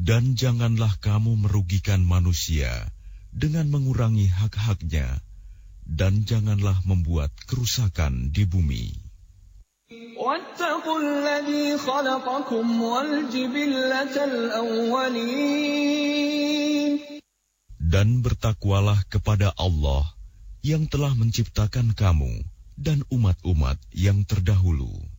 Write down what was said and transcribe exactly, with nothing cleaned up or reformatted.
Dan janganlah kamu merugikan manusia dengan mengurangi hak-haknya, dan janganlah membuat kerusakan di bumi. وَاتَّقُوا الَّذِي خَلَقَكُمْ وَالْجِبِلَّةَ الْأَوَّلِينَ. Dan bertakwalah kepada Allah yang telah menciptakan kamu dan umat-umat yang terdahulu.